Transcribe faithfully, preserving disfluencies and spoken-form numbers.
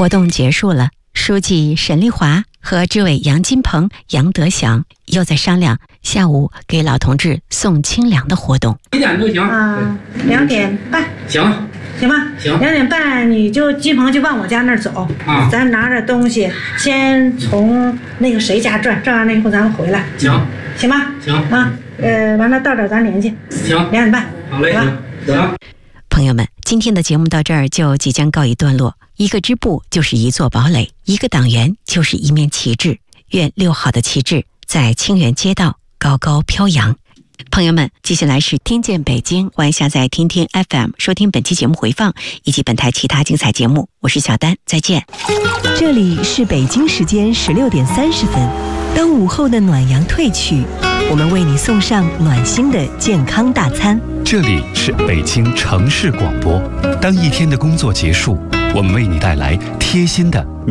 活动结束了，书记沈丽华和支委杨金鹏、杨德祥又在商量下午给老同志送清凉的活动。 几点就行啊？两点半。 行， 行吧。 行。 两点半你就金鹏就往我家那儿走啊，咱拿着东西先从那个谁家转，转完了以后咱们回来。 行。 行吧。 行啊，呃，完了到这儿咱联系。 行。 两点半。 好嘞。行。行。 朋友们，今天的节目到这儿就即将告一段落。一个支部就是一座堡垒，一个党员就是一面旗帜。愿六号的旗帜在清源街道高高飘扬。朋友们，接下来是听见北京，欢迎下载听听 F M 收听本期节目回放以及本台其他精彩节目。我是小丹，再见。 这里是北京时间十六点三十分，当午后的暖阳褪去，我们为你送上暖心的健康大餐。 这里是北京城市广播，当一天的工作结束，我们为你带来贴心的